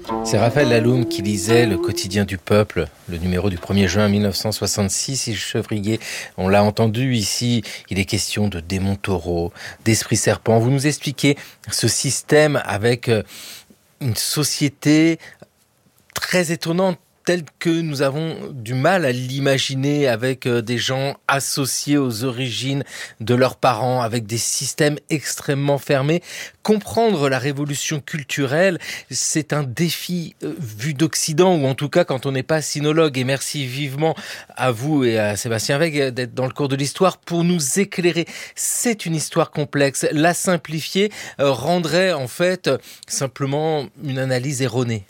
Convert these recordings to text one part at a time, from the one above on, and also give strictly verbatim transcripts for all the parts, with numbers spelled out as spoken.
C'est Raphaël Laloum qui lisait Le Quotidien du Peuple, le numéro du premier juin mille neuf cent soixante-six. Il chevrier, on l'a entendu ici, il est question de démons taureaux, d'esprits serpents. Vous nous expliquez ce système avec une société très étonnante, telle que nous avons du mal à l'imaginer, avec des gens associés aux origines de leurs parents, avec des systèmes extrêmement fermés. Comprendre la révolution culturelle, c'est un défi vu d'Occident, ou en tout cas quand on n'est pas sinologue. Et merci vivement à vous et à Sébastien Weg d'être dans le cours de l'histoire pour nous éclairer. C'est une histoire complexe. La simplifier rendrait en fait simplement une analyse erronée.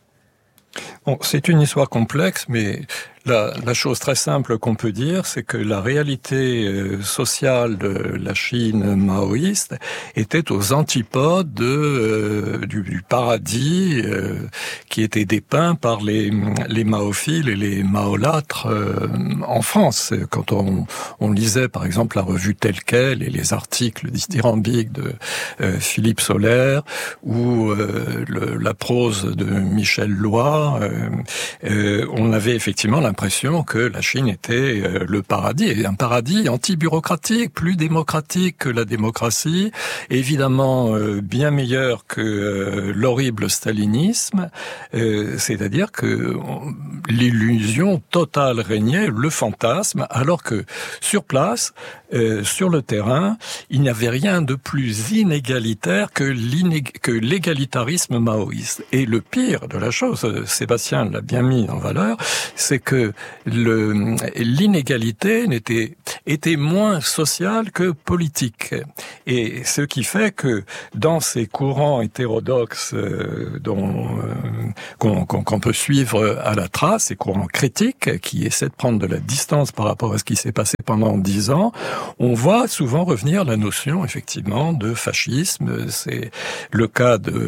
Bon, c'est une histoire complexe, mais la, la chose très simple qu'on peut dire, c'est que la réalité euh, sociale de la Chine maoïste était aux antipodes de, euh, du, du paradis euh, qui était dépeint par les, les maophiles et les maolâtres euh, en France. Quand on, on lisait par exemple la revue Telle Quelle et les articles dithyrambiques de euh, Philippe Soler ou euh, le, la prose de Michel Loy, euh, euh, on avait effectivement l'impression que la Chine était le paradis, et un paradis anti-bureaucratique, plus démocratique que la démocratie, évidemment bien meilleur que l'horrible stalinisme, c'est-à-dire que l'illusion totale régnait, le fantasme, alors que sur place, sur le terrain, il n'y avait rien de plus inégalitaire que, l'inég- que l'égalitarisme maoïste. Et le pire de la chose, Sébastien l'a bien mis en valeur, c'est que le, l'inégalité n'était, était moins sociale que politique. Et ce qui fait que dans ces courants hétérodoxes euh, dont, euh, qu'on, qu'on, qu'on peut suivre à la trace, ces courants critiques qui essaient de prendre de la distance par rapport à ce qui s'est passé pendant dix ans, on voit souvent revenir la notion, effectivement, de fascisme. C'est le cas de,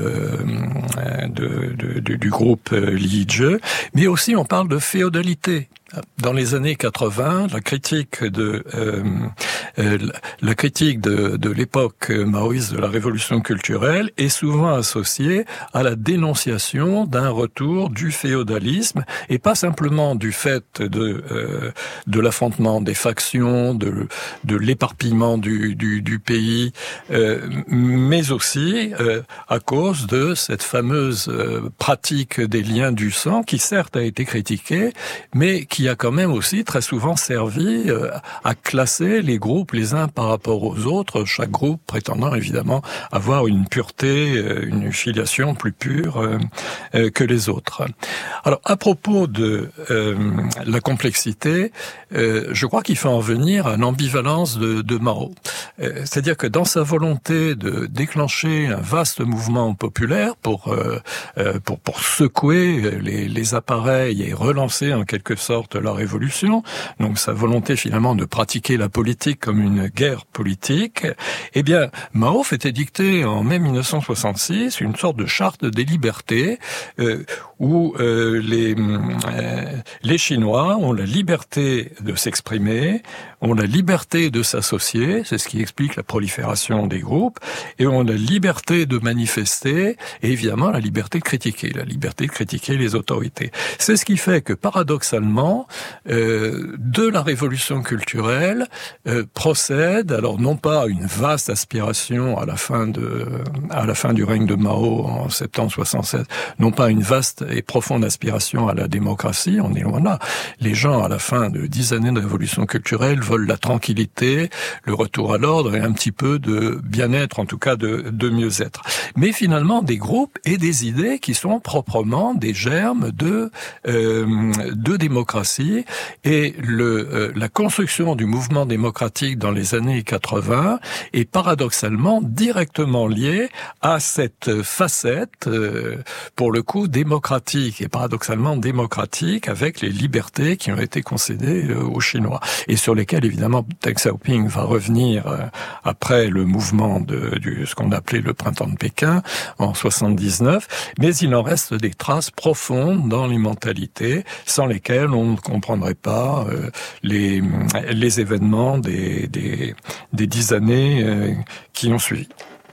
de, de, de du groupe Liege, mais aussi on parle de féodalité. Dans les années quatre-vingts, la critique de euh, euh, la critique de, de l'époque maoïste de la révolution culturelle est souvent associée à la dénonciation d'un retour du féodalisme, et pas simplement du fait de euh, de l'affrontement des factions, de de l'éparpillement du du, du pays, euh, mais aussi euh, à cause de cette fameuse euh, pratique des liens du sang qui certes a été critiquée, mais qui qui a quand même aussi très souvent servi euh, à classer les groupes les uns par rapport aux autres, chaque groupe prétendant évidemment avoir une pureté, euh, une filiation plus pure euh, euh, que les autres. Alors à propos de euh, la complexité, euh, je crois qu'il faut en venir à l'ambivalence de, de Mao. Euh, c'est-à-dire que dans sa volonté de déclencher un vaste mouvement populaire pour euh, euh, pour, pour secouer les, les appareils et relancer en quelque sorte la révolution, donc sa volonté finalement de pratiquer la politique comme une guerre politique, eh bien Mao fait édicter en mai mille neuf cent soixante-six une sorte de charte des libertés euh, où euh, les euh, les Chinois ont la liberté de s'exprimer, ont la liberté de s'associer, c'est ce qui explique la prolifération des groupes, et ont la liberté de manifester, et évidemment la liberté de critiquer, la liberté de critiquer les autorités. C'est ce qui fait que paradoxalement, euh, de la révolution culturelle euh, procède, alors non pas une vaste aspiration à la fin de à la fin du règne de Mao en septembre soixante-sept, non pas une vaste et profonde aspiration à la démocratie, on est loin là. Les gens à la fin de dix années de révolution culturelle veulent la tranquillité, le retour à l'ordre et un petit peu de bien-être, en tout cas de, de mieux-être. Mais finalement des groupes et des idées qui sont proprement des germes de euh, de démocratie, et le euh, la construction du mouvement démocratique dans les années quatre-vingts est paradoxalement directement liée à cette facette euh, pour le coup démocratique et paradoxalement démocratique avec les libertés qui ont été concédées euh, aux Chinois et sur lesquelles évidemment Deng Xiaoping va revenir euh, après le mouvement de du, ce qu'on appelait le printemps de Pékin en soixante-dix-neuf, mais il en reste des traces profondes dans les mentalités sans lesquelles on ne comprendrait pas euh, les les événements des des des dix années euh, qui ont suivi.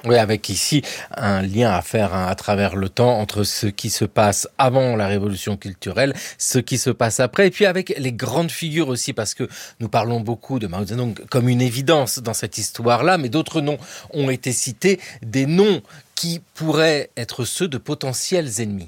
Oui, avec ici un lien à faire hein, à travers le temps entre ce qui se passe avant la révolution culturelle, ce qui se passe après, et puis avec les grandes figures aussi, parce que nous parlons beaucoup de Mao Zedong comme une évidence dans cette histoire-là, mais d'autres noms ont été cités, des noms qui pourraient être ceux de potentiels ennemis.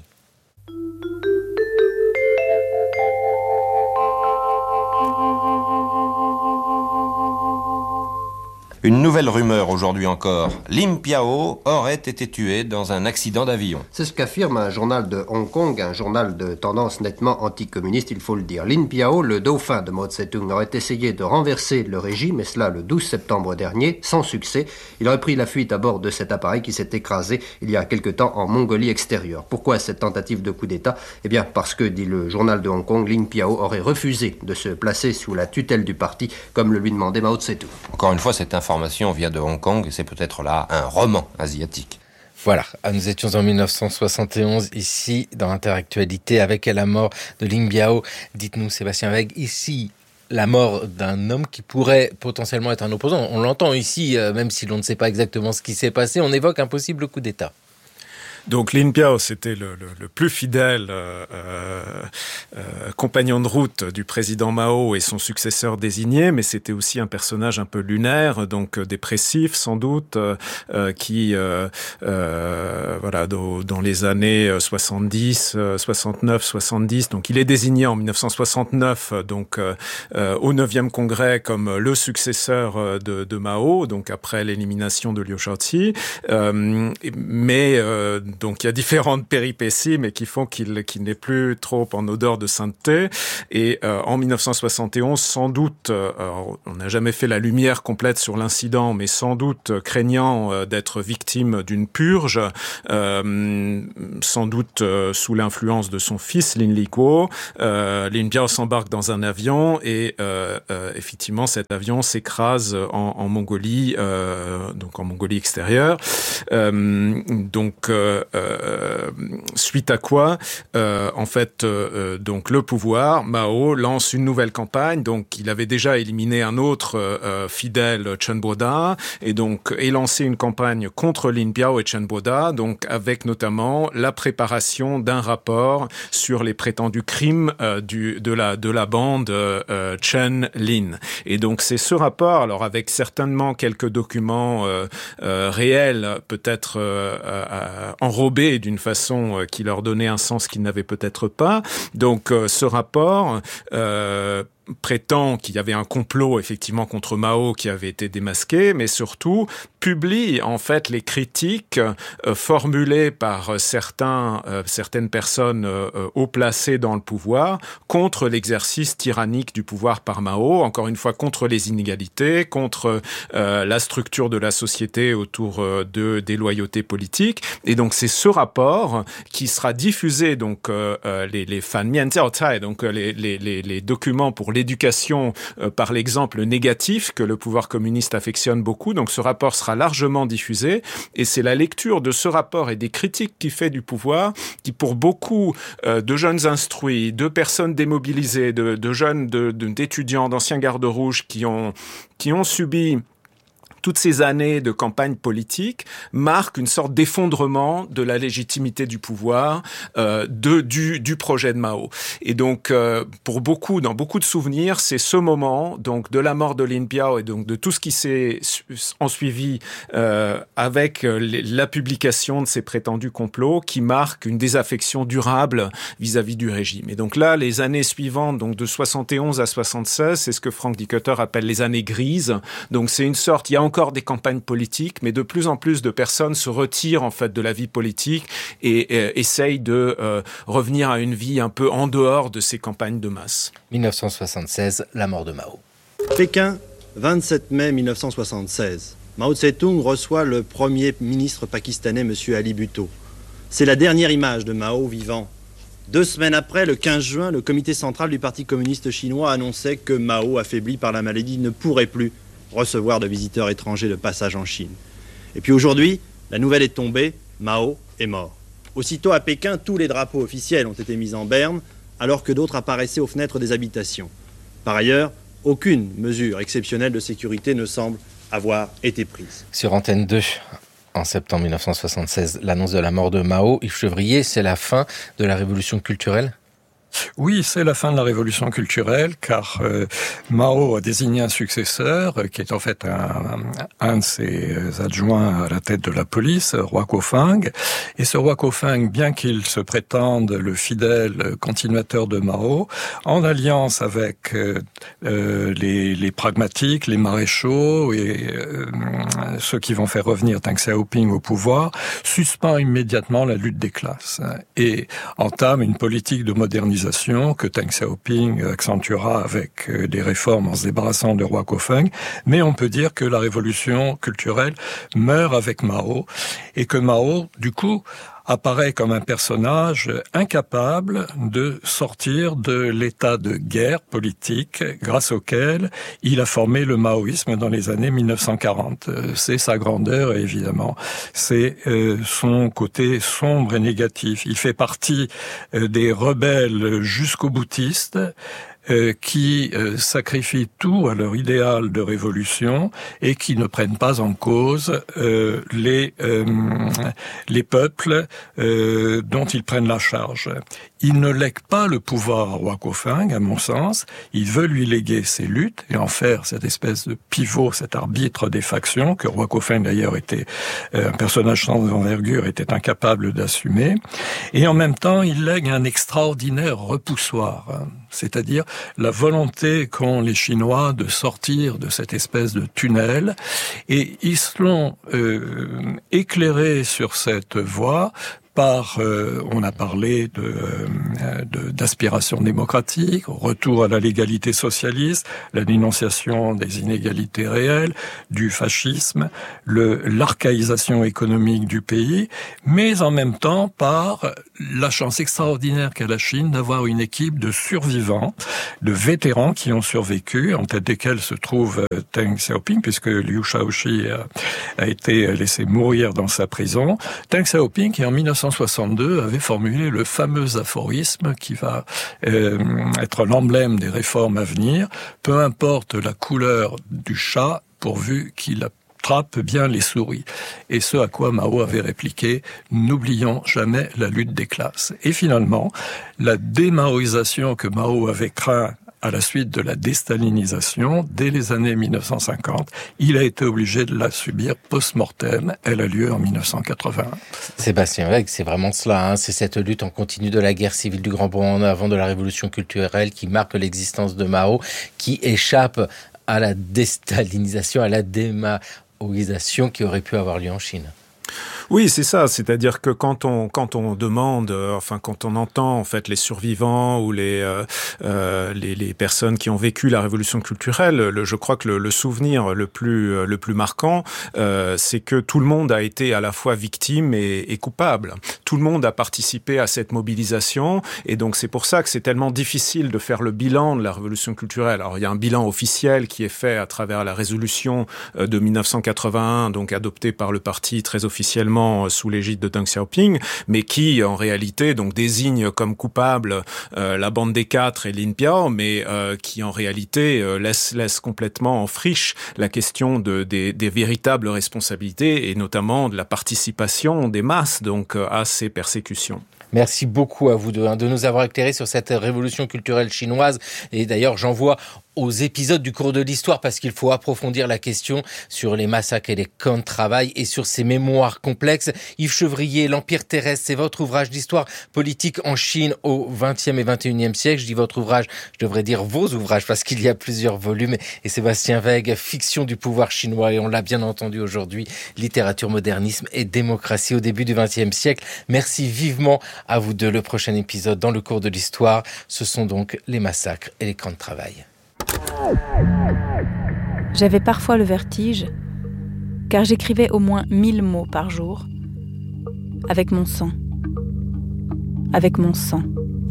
Une nouvelle rumeur aujourd'hui encore. Lin Piao aurait été tué dans un accident d'avion. C'est ce qu'affirme un journal de Hong Kong, un journal de tendance nettement anticommuniste, il faut le dire. Lin Piao, le dauphin de Mao Tse-tung, aurait essayé de renverser le régime, et cela le douze septembre dernier, sans succès. Il aurait pris la fuite à bord de cet appareil qui s'est écrasé il y a quelque temps en Mongolie extérieure. Pourquoi cette tentative de coup d'État ? Eh bien parce que, dit le journal de Hong Kong, Lin Piao aurait refusé de se placer sous la tutelle du parti, comme le lui demandait Mao Tse-tung. Encore une fois, cette information vient de Hong Kong et c'est peut-être là un roman asiatique. Voilà, nous étions en dix-neuf cent soixante et onze, ici, dans Interactualité, avec la mort de Lin Biao. Dites-nous, Sébastien Weg, ici, la mort d'un homme qui pourrait potentiellement être un opposant. On l'entend ici, même si l'on ne sait pas exactement ce qui s'est passé, on évoque un possible coup d'État. Donc Lin Biao, c'était le, le, le plus fidèle euh, euh, compagnon de route du président Mao et son successeur désigné, mais c'était aussi un personnage un peu lunaire, donc dépressif sans doute, euh, qui, euh, euh, voilà, dans, dans les années soixante-dix, soixante-neuf, soixante-dix, donc il est désigné en dix-neuf cent soixante-neuf, donc euh, au neuvième congrès comme le successeur de, de Mao, donc après l'élimination de Liu Shaoqi, euh, mais euh, donc il y a différentes péripéties, mais qui font qu'il, qu'il n'est plus trop en odeur de sainteté. Et euh, en dix-neuf cent soixante et onze, sans doute, euh, on n'a jamais fait la lumière complète sur l'incident, mais sans doute euh, craignant euh, d'être victime d'une purge, euh, sans doute euh, sous l'influence de son fils Lin Liquo, euh, Lin Biao s'embarque dans un avion et euh, euh, effectivement cet avion s'écrase en, en Mongolie, euh, donc en Mongolie extérieure. Euh, donc euh, Euh, suite à quoi, euh, en fait, euh, donc le pouvoir, Mao lance une nouvelle campagne. Donc, il avait déjà éliminé un autre euh, fidèle, Chen Boda, et donc et lancé une campagne contre Lin Biao et Chen Boda, donc avec notamment la préparation d'un rapport sur les prétendus crimes euh, du de la de la bande euh, Chen Lin. Et donc c'est ce rapport, alors avec certainement quelques documents euh, euh, réels, peut-être euh, euh, enrobés d'une façon qui leur donnait un sens qu'ils n'avaient peut-être pas. Donc euh, ce rapport euh, prétend qu'il y avait un complot effectivement contre Mao qui avait été démasqué, mais surtout publie en fait les critiques euh, formulées par certains, euh, certaines personnes euh, haut placées dans le pouvoir contre l'exercice tyrannique du pouvoir par Mao, encore une fois contre les inégalités, contre euh, la structure de la société autour euh, de des loyautés politiques. Et donc c'est ce rapport qui sera diffusé, donc euh, les les fan mian zhaotai, donc les les les les documents pour l'éducation euh, par l'exemple négatif que le pouvoir communiste affectionne beaucoup. Donc ce rapport sera largement diffusé et c'est la lecture de ce rapport et des critiques qu'il fait du pouvoir qui, pour beaucoup euh, de jeunes instruits, de personnes démobilisées, de, de jeunes, de, de, d'étudiants, d'anciens gardes rouges qui ont, qui ont subi toutes ces années de campagne politique marquent une sorte d'effondrement de la légitimité du pouvoir, euh, de, du, du projet de Mao. Et donc, euh, pour beaucoup, dans beaucoup de souvenirs, c'est ce moment, donc, de la mort de Lin Biao et donc de tout ce qui s'est en suivi euh, avec la publication de ces prétendus complots qui marque une désaffection durable vis-à-vis du régime. Et donc là, les années suivantes, donc de soixante et onze à soixante-seize, c'est ce que Frank Dikötter appelle les années grises. Donc c'est une sorte, il y a encore des campagnes politiques, mais de plus en plus de personnes se retirent en fait de la vie politique et euh, essayent de euh, revenir à une vie un peu en dehors de ces campagnes de masse. dix-neuf cent soixante-seize, la mort de Mao. Pékin, vingt-sept mai mille neuf cent soixante-seize. Mao Tse-tung reçoit le premier ministre pakistanais, M. Ali Bhutto. C'est la dernière image de Mao vivant. Deux semaines après, le quinze juin, le comité central du Parti communiste chinois annonçait que Mao, affaibli par la maladie, ne pourrait plus recevoir de visiteurs étrangers de passage en Chine. Et puis aujourd'hui, la nouvelle est tombée, Mao est mort. Aussitôt à Pékin, tous les drapeaux officiels ont été mis en berne, alors que d'autres apparaissaient aux fenêtres des habitations. Par ailleurs, aucune mesure exceptionnelle de sécurité ne semble avoir été prise. Sur Antenne deux, en septembre mille neuf cent soixante-seize, l'annonce de la mort de Mao. Yves Chevrier, c'est la fin de la révolution culturelle ? Oui, c'est la fin de la révolution culturelle, car euh, Mao a désigné un successeur, euh, qui est en fait un, un de ses adjoints à la tête de la police, roi Kofang. Et ce roi Kofang, bien qu'il se prétende le fidèle continuateur de Mao, en alliance avec euh, euh, les, les pragmatiques, les maréchaux et euh, ceux qui vont faire revenir Deng Xiaoping au pouvoir, suspend immédiatement la lutte des classes et entame une politique de modernisation que Deng Xiaoping accentuera avec des réformes en se débarrassant de roi Kofang. Mais on peut dire que la révolution culturelle meurt avec Mao et que Mao, du coup, apparaît comme un personnage incapable de sortir de l'état de guerre politique grâce auquel il a formé le maoïsme dans les années mille neuf cent quarante. C'est sa grandeur, évidemment. C'est euh, son côté sombre et négatif. Il fait partie euh, des rebelles jusqu'au boutistes, Euh, qui euh, sacrifient tout à leur idéal de révolution et qui ne prennent pas en cause euh, les euh, les peuples euh, dont ils prennent la charge. Il ne lègue pas le pouvoir à roi Kofang, à mon sens. Il veut lui léguer ses luttes et en faire cette espèce de pivot, cet arbitre des factions que roi Kofang d'ailleurs était euh, un personnage sans envergure, était incapable d'assumer. Et en même temps, il lègue un extraordinaire repoussoir, hein, c'est-à-dire la volonté qu'ont les Chinois de sortir de cette espèce de tunnel. Et ils sont euh, éclairés sur cette voie par, euh, on a parlé de, euh, de, d'aspiration démocratique, retour à la légalité socialiste, la dénonciation des inégalités réelles, du fascisme, le, l'archaïsation économique du pays, mais en même temps par la chance extraordinaire qu'a la Chine d'avoir une équipe de survivants, de vétérans qui ont survécu, en tête desquels se trouve Deng Xiaoping, puisque Liu Shaoqi a, a été laissé mourir dans sa prison. Deng Xiaoping, qui en mille neuf cent soixante-deux avait formulé le fameux aphorisme qui va euh, être l'emblème des réformes à venir. Peu importe la couleur du chat, pourvu qu'il attrape bien les souris. Et ce à quoi Mao avait répliqué, n'oublions jamais la lutte des classes. Et finalement, la démaoïsation que Mao avait craint à la suite de la déstalinisation, dès les années mille neuf cent cinquante, il a été obligé de la subir post-mortem. Elle a lieu en mille neuf cent quatre-vingt-un. Sébastien Weg, c'est vraiment cela, hein. C'est cette lutte en continu de la guerre civile du Grand Bond en avant de la révolution culturelle qui marque l'existence de Mao, qui échappe à la déstalinisation, à la démaoïsation qui aurait pu avoir lieu en Chine. Oui, c'est ça. C'est-à-dire que quand on quand on demande, euh, enfin quand on entend en fait les survivants ou les euh, euh, les, les personnes qui ont vécu la révolution culturelle, le, je crois que le, le souvenir le plus le plus marquant, euh, c'est que tout le monde a été à la fois victime et, et coupable. Tout le monde a participé à cette mobilisation, et donc c'est pour ça que c'est tellement difficile de faire le bilan de la révolution culturelle. Alors il y a un bilan officiel qui est fait à travers la résolution de mille neuf cent quatre-vingt-un, donc adoptée par le parti très officiellement sous l'égide de Deng Xiaoping, mais qui en réalité donc désigne comme coupable euh, la bande des quatre et Lin Piao, mais euh, qui en réalité euh, laisse laisse complètement en friche la question de des, des véritables responsabilités et notamment de la participation des masses donc euh, à ces persécutions. Merci beaucoup à vous deux hein, de nous avoir éclairés sur cette révolution culturelle chinoise. Et d'ailleurs, j'envoie aux épisodes du cours de l'histoire parce qu'il faut approfondir la question sur les massacres et les camps de travail et sur ces mémoires complexes. Yves Chevrier, L'Empire terrestre, c'est votre ouvrage d'histoire politique en Chine au vingtième et vingt et unième siècle. Je dis votre ouvrage, je devrais dire vos ouvrages parce qu'il y a plusieurs volumes. Et Sébastien Weg, Fiction du pouvoir chinois, et on l'a bien entendu aujourd'hui, littérature, modernisme et démocratie au début du vingtième siècle. Merci vivement à vous deux. Le prochain épisode dans le cours de l'histoire, ce sont donc les massacres et les camps de travail. J'avais parfois le vertige, car j'écrivais au moins mille mots par jour, avec mon sang, avec mon sang.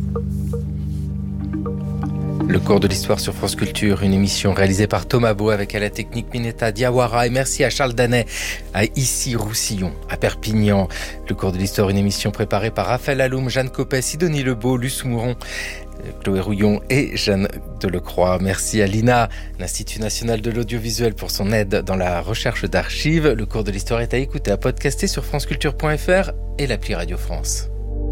Le cours de l'histoire sur France Culture, une émission réalisée par Thomas Beau avec à la technique Mineta Diawara, et merci à Charles Danet, à Issy-Roussillon, à Perpignan. Le cours de l'histoire, une émission préparée par Raphaël Alloum, Jeanne Copet, Sidonie Lebeau, Luce Mouron, Chloé Rouillon et Jeanne Delecroix. Merci à l'I N A, l'Institut National de l'Audiovisuel, pour son aide dans la recherche d'archives. Le cours de l'histoire est à écouter, à podcaster sur franceculture point f r et l'appli Radio France.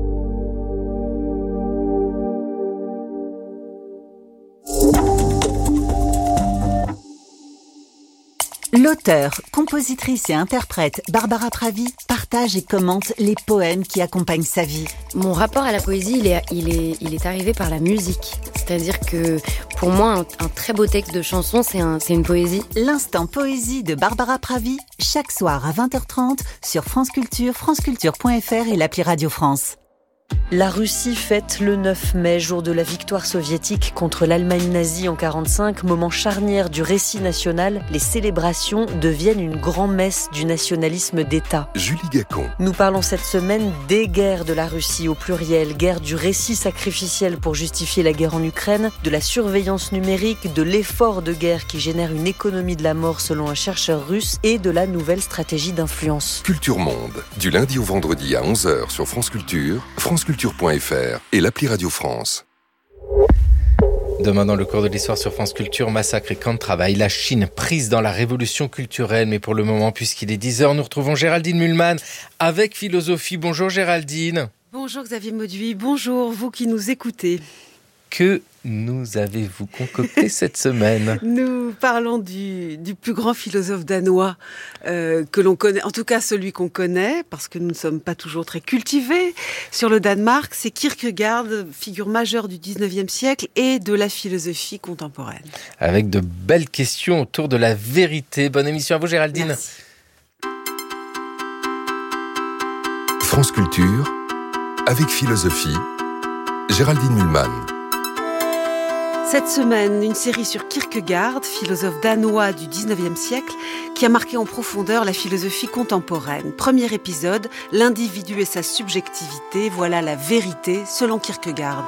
L'auteure, compositrice et interprète Barbara Pravi partage et commente les poèmes qui accompagnent sa vie. Mon rapport à la poésie, il est, il est, il est arrivé par la musique. C'est-à-dire que pour moi, un, un très beau texte de chanson, c'est, un, c'est une poésie. L'instant poésie de Barbara Pravi, chaque soir à vingt heures trente sur France Culture, franceculture point f r et l'appli Radio France. La Russie fête le neuf mai, jour de la victoire soviétique contre l'Allemagne nazie en quarante-cinq, moment charnière du récit national. Les célébrations deviennent une grand-messe du nationalisme d'État. Julie Gacon. Nous parlons cette semaine des guerres de la Russie au pluriel, guerre du récit sacrificiel pour justifier la guerre en Ukraine, de la surveillance numérique, de l'effort de guerre qui génère une économie de la mort selon un chercheur russe et de la nouvelle stratégie d'influence. Culture Monde, du lundi au vendredi à onze heures sur France Culture, franceculture point f r et l'appli Radio France. Demain dans le cours de l'histoire sur France Culture, massacre et camp de travail, la Chine prise dans la révolution culturelle. Mais pour le moment, puisqu'il est dix heures, nous retrouvons Géraldine Mühlmann avec Philosophie. Bonjour Géraldine. Bonjour Xavier Mauduit, bonjour vous qui nous écoutez. Que nous avez-vous concocté cette semaine ? Nous parlons du, du plus grand philosophe danois euh, que l'on connaît, en tout cas celui qu'on connaît, parce que nous ne sommes pas toujours très cultivés sur le Danemark. C'est Kierkegaard, figure majeure du dix-neuvième siècle et de la philosophie contemporaine. Avec de belles questions autour de la vérité. Bonne émission à vous Géraldine. Merci. France Culture, avec Philosophie, Géraldine Mühlmann. Cette semaine, une série sur Kierkegaard, philosophe danois du dix-neuvième siècle, qui a marqué en profondeur la philosophie contemporaine. Premier épisode, l'individu et sa subjectivité, voilà la vérité selon Kierkegaard.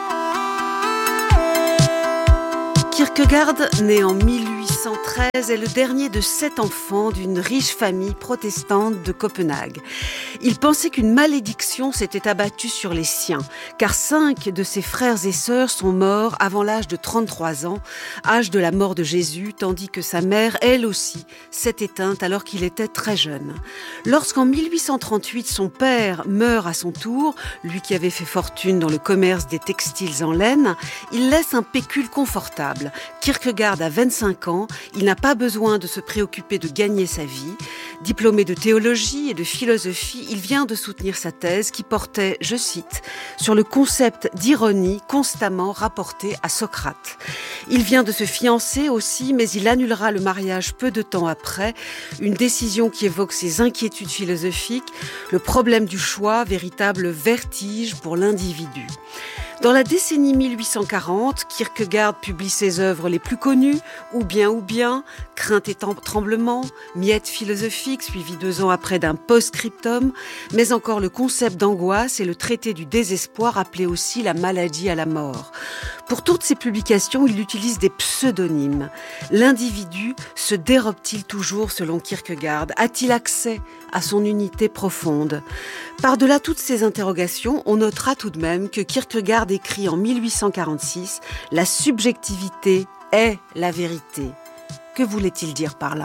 Kierkegaard, né en mille huit cent treize, est le dernier de sept enfants d'une riche famille protestante de Copenhague. Il pensait qu'une malédiction s'était abattue sur les siens, car cinq de ses frères et sœurs sont morts avant l'âge de trente-trois ans, âge de la mort de Jésus, tandis que sa mère, elle aussi, s'est éteinte alors qu'il était très jeune. Lorsqu'en mille huit cent trente-huit, son père meurt à son tour, lui qui avait fait fortune dans le commerce des textiles en laine, il laisse un pécule confortable. Kierkegaard a vingt-cinq ans, il n'a pas besoin de se préoccuper de gagner sa vie. Diplômé de théologie et de philosophie, il vient de soutenir sa thèse qui portait, je cite, sur le concept d'ironie constamment rapporté à Socrate. Il vient de se fiancer aussi, mais il annulera le mariage peu de temps après, une décision qui évoque ses inquiétudes philosophiques, le problème du choix, véritable vertige pour l'individu. Dans la décennie mille huit cent quarante, Kierkegaard publie ses œuvres les plus connues, Ou bien ou bien, Crainte et tremblement, Miettes philosophiques, suivi deux ans après d'un post-scriptum, mais encore le concept d'angoisse et le traité du désespoir, appelé aussi la maladie à la mort. Pour toutes ces publications, il utilise des pseudonymes. L'individu se dérobe-t-il toujours selon Kierkegaard ? A-t-il accès à son unité profonde ? Par-delà toutes ces interrogations, on notera tout de même que Kierkegaard écrit en mille huit cent quarante-six « La subjectivité est la vérité ». Que voulait-il dire par là ?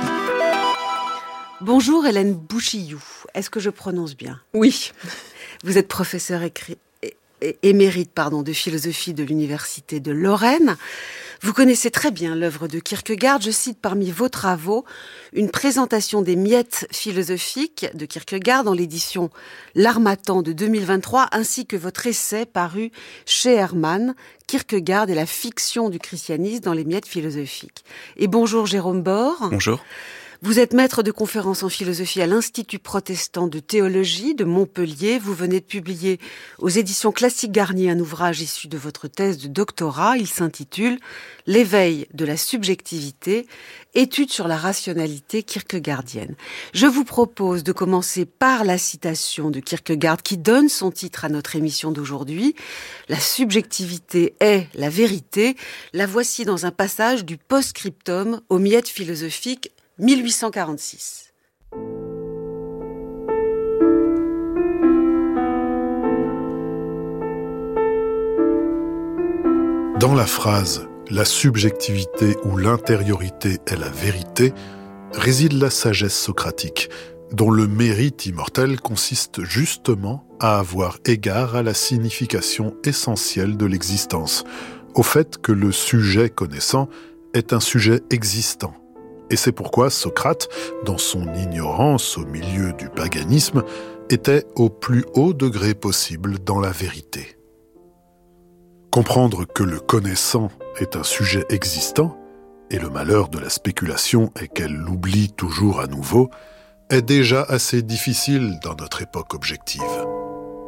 Bonjour Hélène Bouchillou, est-ce que je prononce bien ? Oui. Vous êtes professeure écrit... émérite pardon, de philosophie de l'Université de Lorraine. Vous connaissez très bien l'œuvre de Kierkegaard. Je cite parmi vos travaux une présentation des miettes philosophiques de Kierkegaard dans l'édition L'Harmattan de deux mille vingt-trois, ainsi que votre essai paru chez Hermann, Kierkegaard et la fiction du christianisme dans les miettes philosophiques. Et bonjour Jérôme Bord. Bonjour. Vous êtes maître de conférences en philosophie à l'Institut protestant de théologie de Montpellier. Vous venez de publier aux éditions Classique Garnier un ouvrage issu de votre thèse de doctorat. Il s'intitule « L'éveil de la subjectivité, étude sur la rationalité kierkegaardienne ». Je vous propose de commencer par la citation de Kierkegaard qui donne son titre à notre émission d'aujourd'hui. « La subjectivité est la vérité ». La voici dans un passage du post-scriptum aux miettes philosophiques mille huit cent quarante-six. Dans la phrase « la subjectivité ou l'intériorité est la vérité », réside la sagesse socratique, dont le mérite immortel consiste justement à avoir égard à la signification essentielle de l'existence, au fait que le sujet connaissant est un sujet existant. Et c'est pourquoi Socrate, dans son ignorance au milieu du paganisme, était au plus haut degré possible dans la vérité. Comprendre que le connaissant est un sujet existant, et le malheur de la spéculation est qu'elle l'oublie toujours à nouveau, est déjà assez difficile dans notre époque objective.